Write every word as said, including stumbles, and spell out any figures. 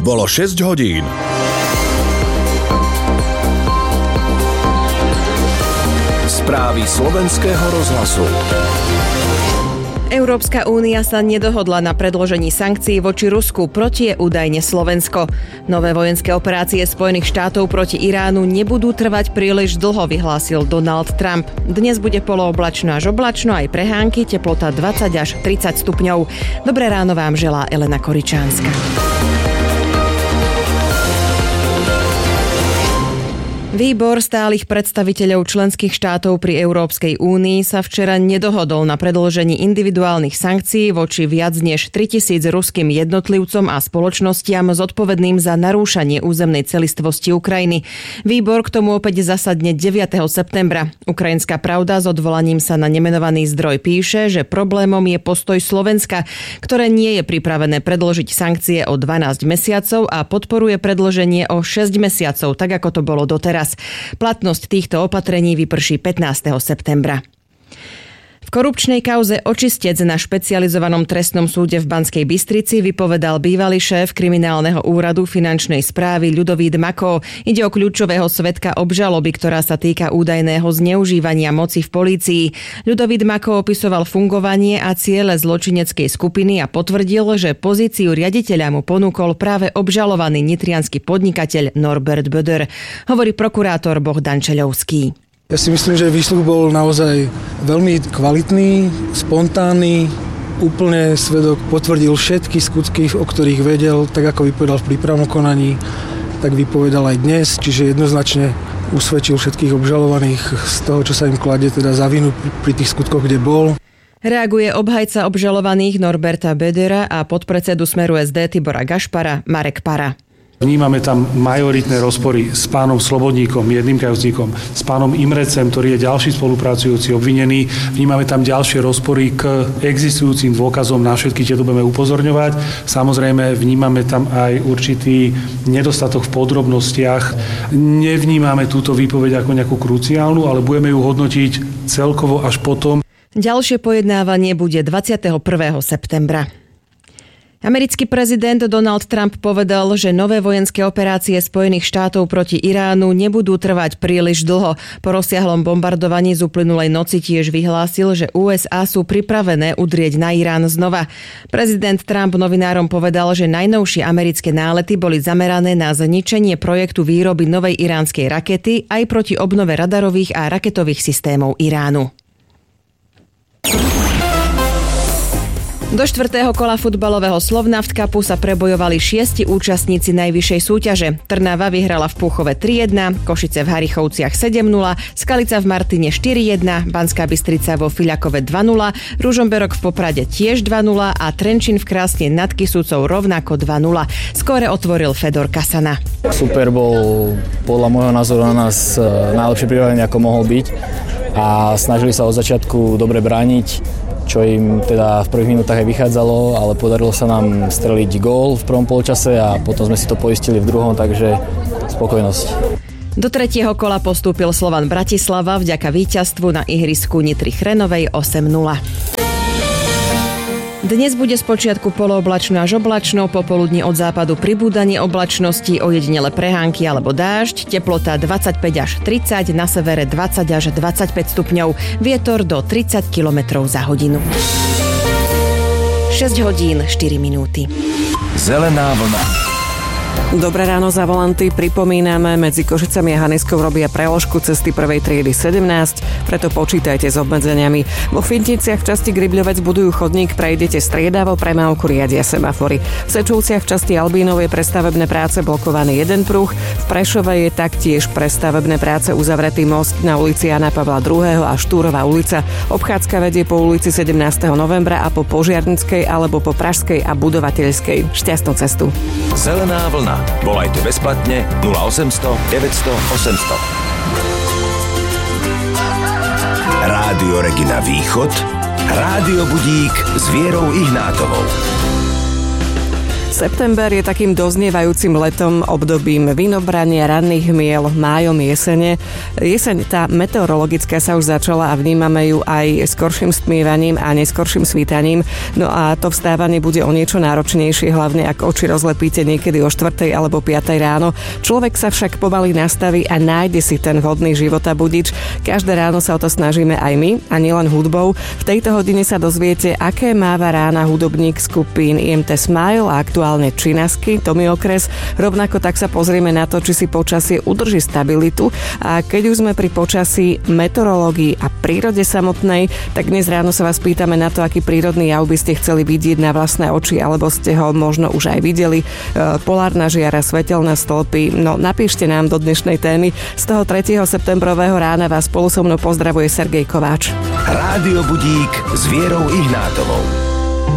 Bolo šesť hodín. Správy slovenského rozhlasu. Európska únia sa nedohodla na predĺžení sankcií voči Rusku, proti je údajne Slovensko. Nové vojenské operácie Spojených štátov proti Iránu nebudú trvať príliš dlho, vyhlásil Donald Trump. Dnes bude polooblačno až oblačno, aj prehánky, teplota dvadsať až tridsať stupňov. Dobré ráno vám želá Elena Koričánska. Výbor stálych predstaviteľov členských štátov pri Európskej únii sa včera nedohodol na predĺžení individuálnych sankcií voči viac než tritisíc ruským jednotlivcom a spoločnostiam zodpovedným za narúšanie územnej celistvosti Ukrajiny. Výbor k tomu opäť zasadne deviateho septembra. Ukrajinská pravda s odvolaním sa na nemenovaný zdroj píše, že problémom je postoj Slovenska, ktoré nie je pripravené predĺžiť sankcie o dvanásť mesiacov a podporuje predĺženie o šesť mesiacov, tak ako to bolo doteraz. Platnosť týchto opatrení vyprší pätnásteho septembra. V korupčnej kauze Očistec na špecializovanom trestnom súde v Banskej Bystrici vypovedal bývalý šéf kriminálneho úradu finančnej správy Ľudovít Makó. Ide o kľúčového svedka obžaloby, ktorá sa týka údajného zneužívania moci v polícii. Ľudovít Makó opisoval fungovanie a ciele zločineckej skupiny a potvrdil, že pozíciu riaditeľa mu ponúkol práve obžalovaný nitriansky podnikateľ Norbert Böder, hovorí prokurátor Bohdan Čeľovský. Ja si myslím, že výsluh bol naozaj veľmi kvalitný, spontánny. Úplne svedok potvrdil všetky skutky, o ktorých vedel, tak ako vypovedal v prípravnom konaní, tak vypovedal aj dnes, čiže jednoznačne usvedčil všetkých obžalovaných z toho, čo sa im kladie teda za vinu pri tých skutkoch, kde bol. Reaguje obhajca obžalovaných Norberta Bödera a podpredsedu Smeru es dé Tibora Gašpara Marek Para. Vnímame tam majoritné rozpory s pánom Slobodníkom, jedným kajúcnikom, s pánom Imrecem, ktorý je ďalší spolupracujúci obvinený. Vnímame tam ďalšie rozpory k existujúcim dôkazom, na všetky tieto budeme upozorňovať. Samozrejme, vnímame tam aj určitý nedostatok v podrobnostiach. Nevnímame túto výpoveď ako nejakú kruciálnu, ale budeme ju hodnotiť celkovo až potom. Ďalšie pojednávanie bude dvadsiateho prvého septembra. Americký prezident Donald Trump povedal, že nové vojenské operácie Spojených štátov proti Iránu nebudú trvať príliš dlho. Po rozsiahlom bombardovaní z uplynulej noci tiež vyhlásil, že ú es á sú pripravené udrieť na Irán znova. Prezident Trump novinárom povedal, že najnovšie americké nálety boli zamerané na zničenie projektu výroby novej iránskej rakety aj proti obnove radarových a raketových systémov Iránu. Do štvrtého kola futbalového Slovnaft Cupu sa prebojovali šiesti účastníci najvyššej súťaže. Trnava vyhrala v Púchove tri jedna, Košice v Harichovciach sedem nula, Skalica v Martine štyri jedna, Banská Bystrica vo Fiľakove dva nula, Ružomberok v Poprade tiež dva nula a Trenčín v Krásne nad Kisúcou rovnako dva nula. Skóre otvoril Fedor Kasana. Super bol podľa môjho názoru na nás najlepšie pripravený, ako mohol byť, a snažili sa od začiatku dobre brániť, čo im teda v prvých minútach aj vychádzalo, ale podarilo sa nám streliť gól v prvom polčase a potom sme si to poistili v druhom, takže spokojnosť. Do tretieho kola postúpil Slovan Bratislava vďaka víťazstvu na ihrisku Nitry Chrenovej osem nula. Dnes bude spočiatku polooblačno až oblačno, popoludní od západu pribúdanie oblačnosti, ojedinele prehánky alebo dážď, teplota dvadsaťpäť až tridsať, na severe dvadsať až dvadsaťpäť stupňov, vietor do tridsať kilometrov za hodinu. šesť hodín štyri minúty. Zelená vlna. Dobré ráno za volanty. Pripomíname, medzi Košicami a Haniskou robia preložku cesty prvej triedy sedemnásť, preto počítajte s obmedzeniami. Vo Finticiach v časti Gribľovec budujú chodník, prejdete striedavo, premávku riadia semafory. V Sečovciach v časti Albínov je pre stavebné práce blokovaný jeden pruh, v Prešove je taktiež pre stavebné práce uzavretý most na ulici Jana Pavla druhého. a Štúrová ulica. Obchádzka vedie po ulici sedemnásteho novembra a po Požiarnickej alebo po Pražskej a Budovateľskej. Šťastnú cestu. Zelená vlna. Volajte bezplatne nula osemsto deväťsto osemsto. Rádio Regina Východ, Rádio Budík s Vierou Ihnátovou. September je takým doznievajúcim letom, obdobím vynobrania, ranných miel, májom, jesene. Jeseň tá meteorologická sa už začala a vnímame ju aj skorším stmievaním a neskorším svítaním. No a to vstávanie bude o niečo náročnejšie, hlavne ak oči rozlepíte niekedy o štvrtej alebo piatej ráno. Človek sa však pomaly nastaví a nájde si ten vhodný života budič. Každé ráno sa o to snažíme aj my a nielen hudbou. V tejto hodine sa dozviete, aké máva rána hudobník skupín í em té Smile a aktuálne Činasky, Tommy Okres. Rovnako tak sa pozrieme na to, či si počasie udrží stabilitu a keď už sme pri počasí, meteorológii a prírode samotnej, tak dnes ráno sa vás pýtame na to, aký prírodný jav by ste chceli vidieť na vlastné oči, alebo ste ho možno už aj videli. Polárna žiara, svetelné stĺpy. No napíšte nám do dnešnej témy. Z toho tretieho septembrového rána vás spolu so mnou pozdravuje Sergej Kováč. Rádio Budík s Vierou Ihnátovou.